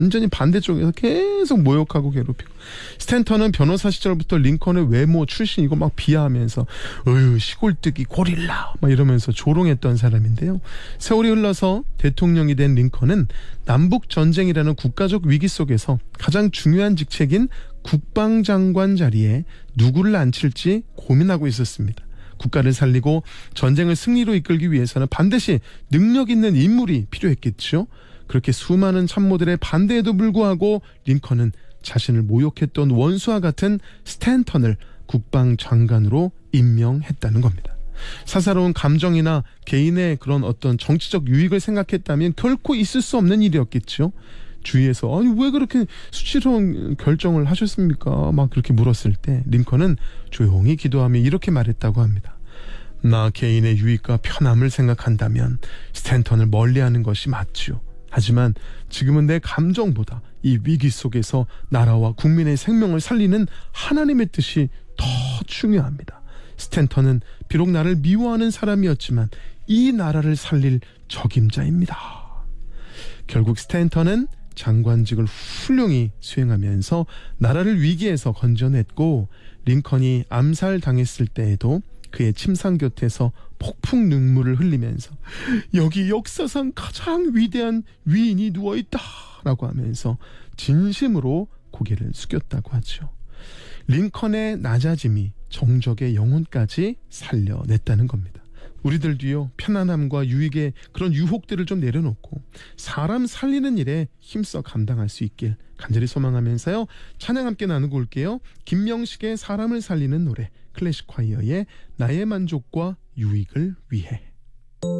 완전히 반대쪽에서 계속 모욕하고 괴롭히고, 스탠턴은 변호사 시절부터 링컨의 외모, 출신 이거 막 비하하면서 어휴 시골뜨기 고릴라 막 이러면서 조롱했던 사람인데요. 세월이 흘러서 대통령이 된 링컨은 남북 전쟁이라는 국가적 위기 속에서 가장 중요한 직책인 국방장관 자리에 누구를 앉힐지 고민하고 있었습니다. 국가를 살리고 전쟁을 승리로 이끌기 위해서는 반드시 능력 있는 인물이 필요했겠죠. 그렇게 수많은 참모들의 반대에도 불구하고 링컨은 자신을 모욕했던 원수와 같은 스탠턴을 국방장관으로 임명했다는 겁니다. 사사로운 감정이나 개인의 그런 어떤 정치적 유익을 생각했다면 결코 있을 수 없는 일이었겠죠. 주위에서 아니 왜 그렇게 수치스러운 결정을 하셨습니까? 막 그렇게 물었을 때 링컨은 조용히 기도하며 이렇게 말했다고 합니다. 나 개인의 유익과 편함을 생각한다면 스탠턴을 멀리하는 것이 맞죠. 하지만 지금은 내 감정보다 이 위기 속에서 나라와 국민의 생명을 살리는 하나님의 뜻이 더 중요합니다. 스탠턴은 비록 나를 미워하는 사람이었지만 이 나라를 살릴 적임자입니다. 결국 스탠턴은 장관직을 훌륭히 수행하면서 나라를 위기에서 건져냈고, 링컨이 암살당했을 때에도 그의 침상 곁에서 폭풍 눈물을 흘리면서 여기 역사상 가장 위대한 위인이 누워있다 라고 하면서 진심으로 고개를 숙였다고 하죠. 링컨의 낮아짐이 정적의 영혼까지 살려냈다는 겁니다. 우리들도요, 편안함과 유익의 그런 유혹들을 좀 내려놓고 사람 살리는 일에 힘써 감당할 수 있길 간절히 소망하면서요, 찬양 함께 나누고 올게요. 김명식의 사람을 살리는 노래, 클래식 콰이어의 나의 만족과 유익을 위해.